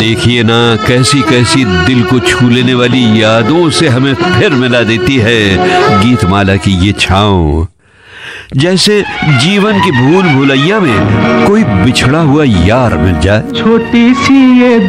देखिए ना, कैसी कैसी दिल को छू लेने वाली यादों से हमें फिर मिला देती है गीतमाला की ये छाँव। जैसे जीवन की भूल भुलैया में कोई बिछड़ा हुआ यार मिल जाए। छोटी सी ये